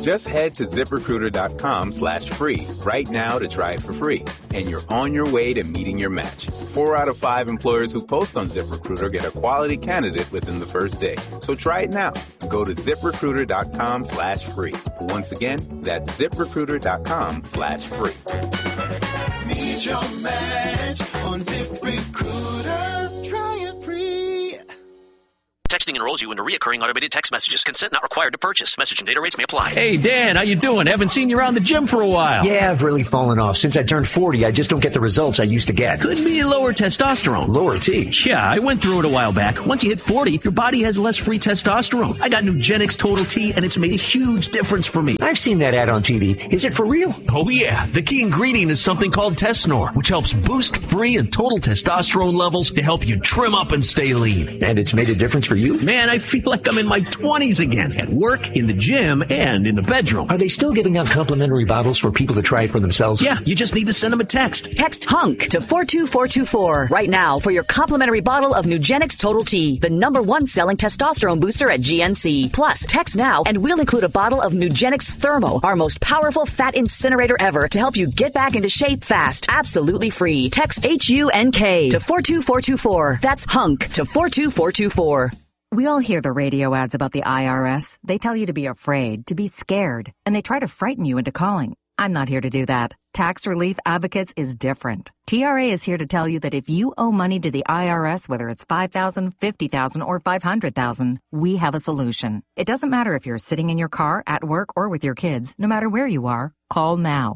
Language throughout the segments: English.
Just head to ZipRecruiter.com/free right now to try it for free. And you're on your way to meeting your match. 4 out of 5 employers who post on ZipRecruiter get a quality candidate within the first day. So try it now. Go to ZipRecruiter.com/free. Once again, that's ZipRecruiter.com/free. Meet your match on ZipRecruiter. Try it free. Texting enrolls you into recurring automated text messages. Consent not required to purchase. Message and data rates may apply. Hey, Dan, how you doing? Haven't seen you around the gym for a while. Yeah, I've really fallen off. Since I turned 40, I just don't get the results I used to get. Could be lower testosterone. Lower T? Yeah, I went through it a while back. Once you hit 40, your body has less free testosterone. I got Nugenix Total T, and it's made a huge difference for me. I've seen that ad on TV. Is it for real? Oh, yeah. The key ingredient is something called Tesnor, which helps boost free and total testosterone levels to help you trim up and stay lean. And it's made a difference for you? Man, I feel like I'm in my 20s again, at work, in the gym, and in the bedroom. Are they still giving out complimentary bottles for people to try it for themselves? Yeah, you just need to send them a text. Text HUNK to 42424 right now for your complimentary bottle of Nugenix Total T, the #1 selling testosterone booster at GNC. Plus, text now and we'll include a bottle of Nugenix Thermo, our most powerful fat incinerator ever, to help you get back into shape fast, absolutely free. Text HUNK to 42424. That's HUNK to 42424. We all hear the radio ads about the IRS. They tell you to be afraid, to be scared, and they try to frighten you into calling. I'm not here to do that. Tax Relief Advocates is different. TRA is here to tell you that if you owe money to the IRS, whether it's $5,000, $50,000, or $500,000, we have a solution. It doesn't matter if you're sitting in your car, at work, or with your kids. No matter where you are, call now.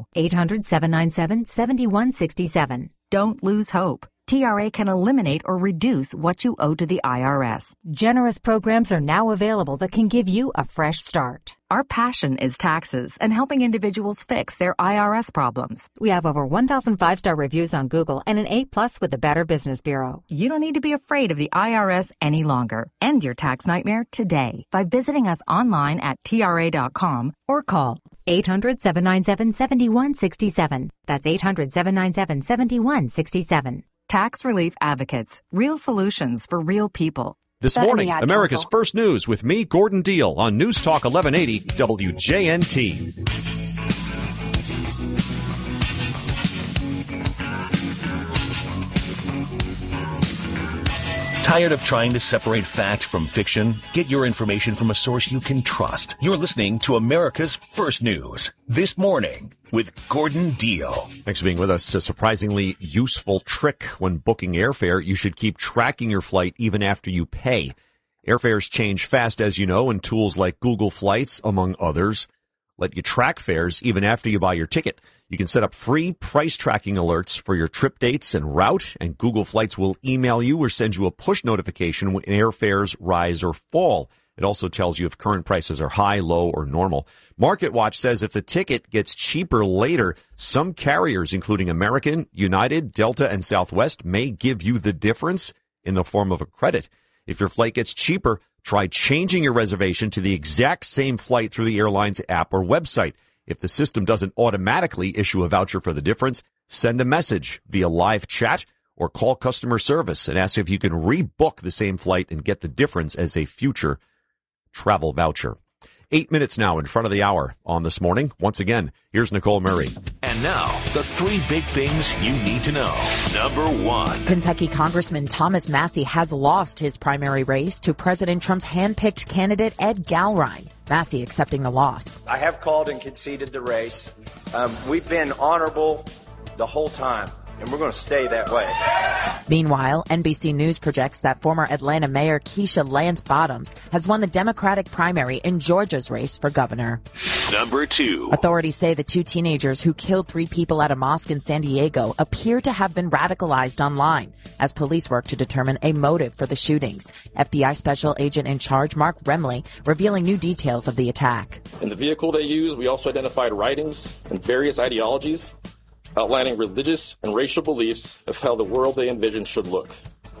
800-797-7167. Don't lose hope. TRA can eliminate or reduce what you owe to the IRS. Generous programs are now available that can give you a fresh start. Our passion is taxes and helping individuals fix their IRS problems. We have over 1,000 5-star reviews on Google and an A+ with the Better Business Bureau. You don't need to be afraid of the IRS any longer. End your tax nightmare today by visiting us online at TRA.com or call 800-797-7167. That's 800-797-7167. Tax Relief Advocates. Real solutions for real people. This morning, America's First News with me, Gordon Deal, on News Talk 1180 WJNT. Tired of trying to separate fact from fiction? Get your information from a source you can trust. You're listening to America's First News This Morning with Gordon Deal. Thanks for being with us. A surprisingly useful trick when booking airfare. You should keep tracking your flight even after you pay. Airfares change fast, as you know, and tools like Google Flights, among others, let you track fares even after you buy your ticket. You can set up free price tracking alerts for your trip dates and route, and Google Flights will email you or send you a push notification when airfares rise or fall. It also tells you if current prices are high, low, or normal. MarketWatch says if the ticket gets cheaper later, some carriers, including American, United, Delta, and Southwest, may give you the difference in the form of a credit. If your flight gets cheaper, try changing your reservation to the exact same flight through the airline's app or website. If the system doesn't automatically issue a voucher for the difference, send a message via live chat or call customer service and ask if you can rebook the same flight and get the difference as a future travel voucher. 8 minutes now in front of the hour on This Morning. Once again, here's Nicole Murray. And now, the 3 big things you need to know. Number 1. Kentucky Congressman Thomas Massie has lost his primary race to President Trump's hand-picked candidate Ed Galrine. Massie accepting the loss. I have called and conceded the race. We've been honorable the whole time, and we're going to stay that way. Meanwhile, NBC News projects that former Atlanta Mayor Keisha Lance Bottoms has won the Democratic primary in Georgia's race for governor. Number 2. Authorities say the 2 teenagers who killed 3 people at a mosque in San Diego appear to have been radicalized online as police work to determine a motive for the shootings. FBI Special Agent in Charge Mark Remley revealing new details of the attack. In the vehicle they used, we also identified writings and various ideologies outlining religious and racial beliefs of how the world they envisioned should look.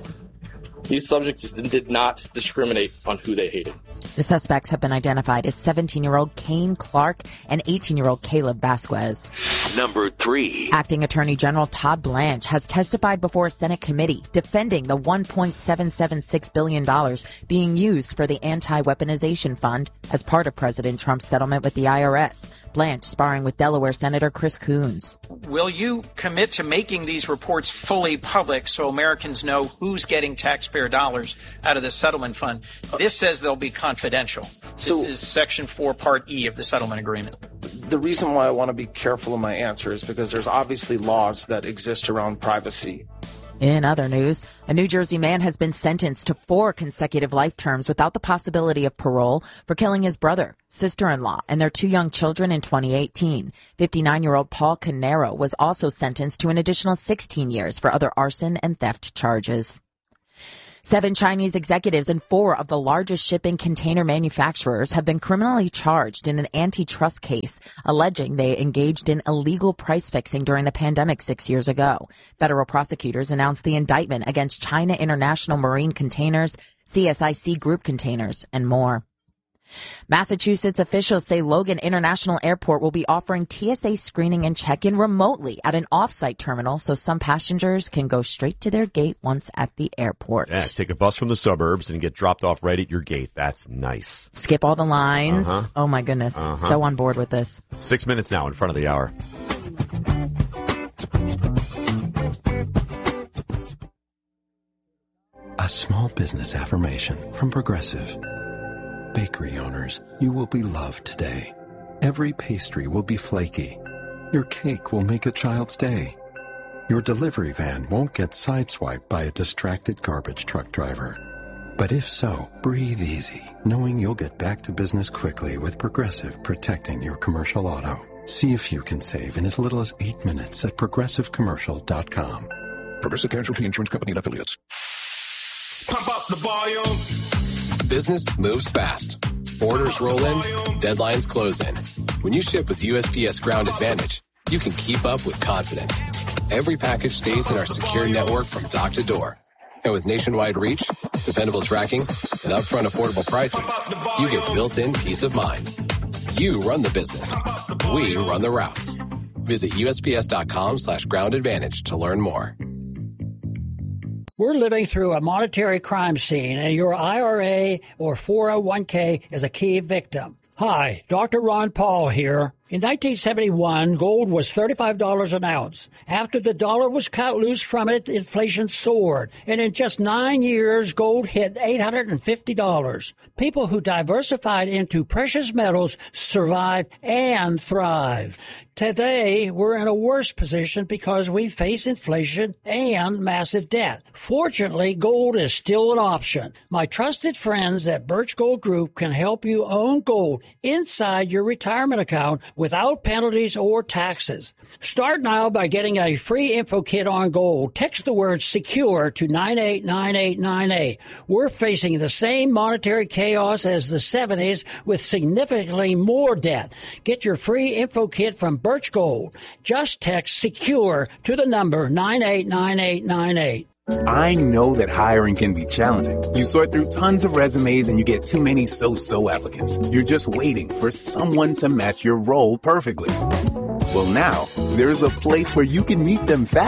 These subjects did not discriminate on who they hated. The suspects have been identified as 17-year-old Kane Clark and 18-year-old Caleb Vasquez. Number 3. Acting Attorney General Todd Blanche has testified before a Senate committee defending the $1.776 billion being used for the anti-weaponization fund as part of President Trump's settlement with the IRS. Blanche sparring with Delaware Senator Chris Coons. Will you commit to making these reports fully public so Americans know who's getting taxpayer dollars out of the settlement fund? This says they'll be confidential. This is Section 4, Part E of the settlement agreement. The reason why I want to be careful in my answer is because there's obviously laws that exist around privacy. In other news, a New Jersey man has been sentenced to 4 consecutive life terms without the possibility of parole for killing his brother, sister-in-law, and their 2 young children in 2018. 59-year-old Paul Canero was also sentenced to an additional 16 years for other arson and theft charges. 7 Chinese executives and 4 of the largest shipping container manufacturers have been criminally charged in an antitrust case, alleging they engaged in illegal price fixing during the pandemic 6 years ago. Federal prosecutors announced the indictment against China International Marine Containers, CSIC Group Containers, and more. Massachusetts officials say Logan International Airport will be offering TSA screening and check-in remotely at an off-site terminal so some passengers can go straight to their gate once at the airport. Yeah, take a bus from the suburbs and get dropped off right at your gate. That's nice. Skip all the lines. Oh, my goodness. So on board with this. 6 minutes now in front of the hour. A small business affirmation from Progressive. Bakery owners, you will be loved today. Every pastry will be flaky. Your cake will make a child's day. Your delivery van won't get sideswiped by a distracted garbage truck driver. But if so, breathe easy, knowing you'll get back to business quickly with Progressive protecting your commercial auto. See if you can save in as little as 8 minutes at progressivecommercial.com. Progressive Casualty Insurance Company and Affiliates. Pump up the volume. Business moves fast. Orders roll in, deadlines close in. When you ship with USPS Ground Advantage, you can keep up with confidence. Every package stays in our secure network from dock to door. And with nationwide reach, dependable tracking, and upfront affordable pricing, you get built-in peace of mind. You run the business. We run the routes. Visit USPS.com/Ground Advantage to learn more. We're living through a monetary crime scene, and your IRA or 401k is a key victim. Hi, Dr. Ron Paul here. In 1971, gold was $35 an ounce. After the dollar was cut loose from it, inflation soared. And in just 9 years, gold hit $850. People who diversified into precious metals survived and thrived. Today, we're in a worse position because we face inflation and massive debt. Fortunately, gold is still an option. My trusted friends at Birch Gold Group can help you own gold inside your retirement account without penalties or taxes. Start now by getting a free info kit on gold. Text the word SECURE to 989898. We're facing the same monetary chaos as the 70s with significantly more debt. Get your free info kit from Birch Gold. Just text SECURE to the number 989898. I know that hiring can be challenging. You sort through tons of resumes and you get too many so-so applicants. You're just waiting for someone to match your role perfectly. Well, now, there's a place where you can meet them fast.